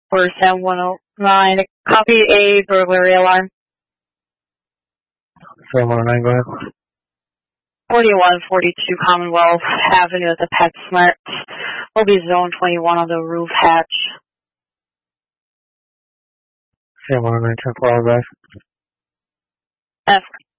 for 7109. Copy a burglary alarm. 7109, go ahead. 4142 Commonwealth Avenue at the PetSmart. Will be zone 21 on the roof hatch. 7109, 10 4, guys. F.